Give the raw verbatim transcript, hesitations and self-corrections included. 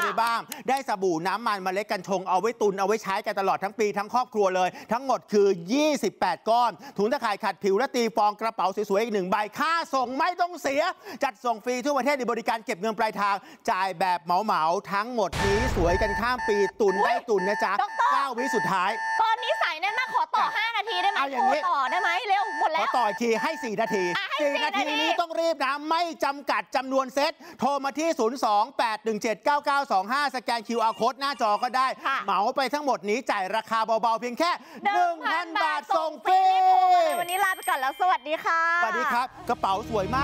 ไปบ้างได้สบู่น้ำมันเมล็ดกัญชงเอาไว้ตุนเอาไว้ใช้กันตลอดทั้งปีทั้งครอบครัวเลยทั้งหมดคือยี่สิบแปดก้อนถุงตะข่ายขัดผิวและตีฟองกระเป๋าสวยๆอีกหนึ่งใบค่าส่งไม่ต้องเสียจัดส่งฟรีทั่วประเทศในบริการเก็บเงินปลายทางจ่ายแบบเหมาๆทั้งหมดนี้สวยกันข้ามปีตุนได้ตุนนะจ๊ะเก้าวิสุดท้ายตอนนี้สายแน่นมากขอต่อห้านาทีได้ไหมโทรต่อได้ไหมเร็วหมดแล้วขอต่ออีกทีให้สี่นาทีสี่นาทีนี้ต้องรีบนะไม่จำกัดจำนวนเซตโทรมาที่ศูนย์ สอง แปด หนึ่ง เจ็ด เก้า เก้า สอง ห้าสแกน คิว อาร์ Code หน้าจอก็ได้เหมาไปทั้งหมดนี้จ่ายราคาเบาๆเพียงแค่ หนึ่งพัน บาทส่งฟรีวันนี้ลาไปก่อนแล้วสวัสดีค่ะสวัสดีครับกระเป๋าสวยมาก